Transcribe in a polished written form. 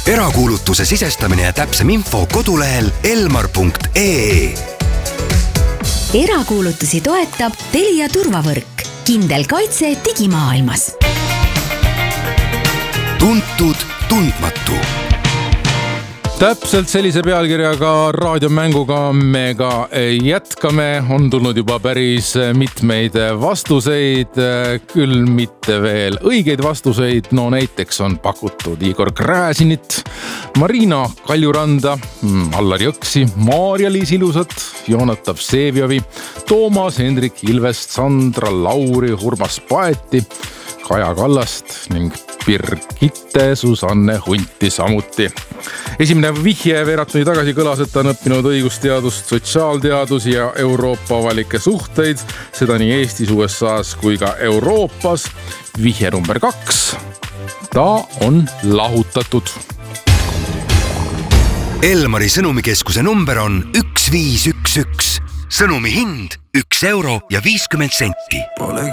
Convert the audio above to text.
Erakuulutuse sisestamine ja täpsem info kodulehel elmar.ee. Erakuulutusi toetab Telia turvavõrk. Kindel kaitse digimaailmas. Tuntud tundmatu. Täpselt sellise pealkirjaga raadiomänguga me ka jätkame. On tulnud juba päris mitmeid vastuseid, küll mitte veel õigeid vastuseid. No näiteks on pakutud Igor Gräzinit, Marina Kaljuranda, Allar Jõksi, Maarja-Liis Ilusat, Joonatav Sevjovi, Toomas Hendrik Ilvest, Sandra Lauri, Urmas Paeti, Kaja Kallast ning Birgitte Susanne Hunti samuti. Esimene vihje veerand tundi tagasi kõlas, et ta on õppinud õigusteadust, sotsiaalteadusi ja Euroopa avalikke suhteid. Seda nii Eestis, USAs kui ka Euroopas. Vihje number 2. Ta on lahutatud. Elmari sõnumikeskuse number on 1511. Sõnumi hind 1 euro ja 50 senti.